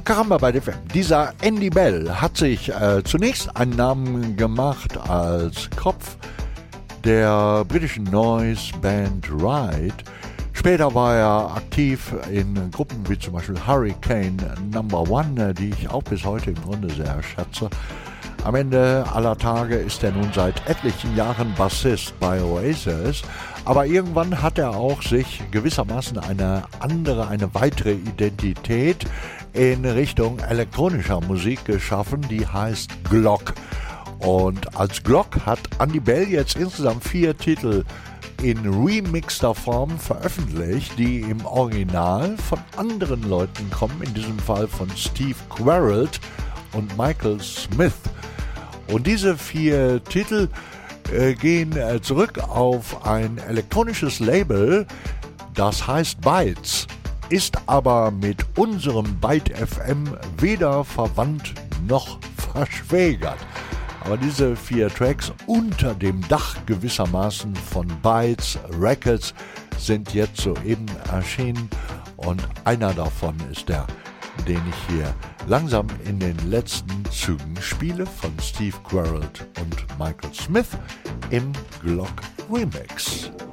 Caramba bei FM. Dieser Andy Bell hat sich zunächst einen Namen gemacht als Kopf der britischen Noise-Band Ride. Später war er aktiv in Gruppen wie zum Beispiel Hurricane No. 1, die ich auch bis heute im Grunde sehr schätze. Am Ende aller Tage ist er nun seit etlichen Jahren Bassist bei Oasis, aber irgendwann hat er auch sich gewissermaßen eine weitere Identität in Richtung elektronischer Musik geschaffen, die heißt Glock. Und als Glock hat Andy Bell jetzt insgesamt 4 Titel in remixter Form veröffentlicht, die im Original von anderen Leuten kommen, in diesem Fall von Steve Quarrelt und Michael Smith. Und diese 4 Titel gehen zurück auf ein elektronisches Label, das heißt Bytes, ist aber mit unserem Byte FM weder verwandt noch verschwägert. Aber diese 4 Tracks unter dem Dach gewissermaßen von Bytes Records sind jetzt soeben erschienen und einer davon ist der, den ich hier langsam in den letzten Zügen spiele, von Steve Quarrelt und Michael Smith im Glock Remix.